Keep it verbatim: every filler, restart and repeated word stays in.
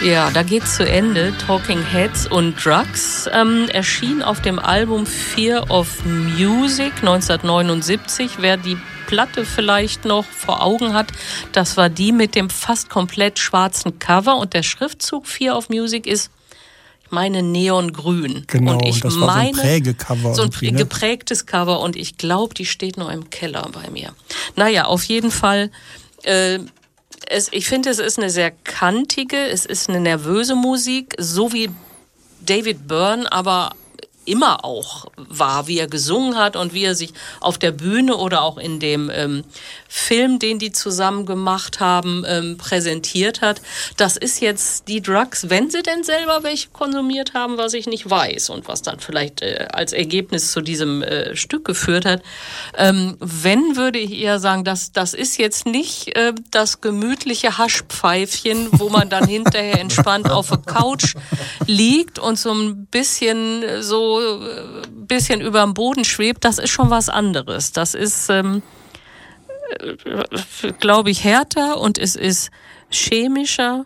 Ja, da geht's zu Ende. Talking Heads und Drugs ähm, erschien auf dem Album Fear of Music neunzehnhundertneunundsiebzig. Wer die Platte vielleicht noch vor Augen hat, das war die mit dem fast komplett schwarzen Cover und der Schriftzug Fear of Music ist, ich meine, neongrün. Genau, und ich das war meine, so ein Prägecover. So ein ne? geprägtes Cover und ich glaube, die steht noch im Keller bei mir. Naja, auf jeden Fall, äh, es, ich finde, es ist eine sehr kantige, es ist eine nervöse Musik, so wie David Byrne, aber immer auch war, wie er gesungen hat und wie er sich auf der Bühne oder auch in dem ähm, Film, den die zusammen gemacht haben, ähm, präsentiert hat. Das ist jetzt die Drugs, wenn sie denn selber welche konsumiert haben, was ich nicht weiß und was dann vielleicht äh, als Ergebnis zu diesem äh, Stück geführt hat. Ähm, wenn, würde ich eher sagen, dass das ist jetzt nicht äh, das gemütliche Haschpfeifchen, wo man dann hinterher entspannt auf der Couch liegt und so ein bisschen so ein bisschen über dem Boden schwebt. Das ist schon was anderes. Das ist, ähm, glaube ich, härter und es ist chemischer